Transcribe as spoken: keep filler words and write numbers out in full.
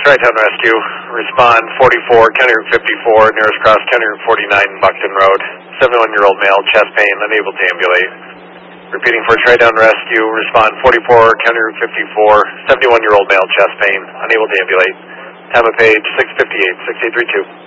Tri-Town Rescue, respond forty-four, County Route fifty-four, nearest cross County Route forty-nine, Buckton Road. seventy-one-year-old male, chest pain, unable to ambulate. Repeating for Tri-Town Rescue, respond forty-four, County Route fifty-four, seventy-one-year-old male, chest pain, unable to ambulate. Time of page six fifty-eight, six eight three two.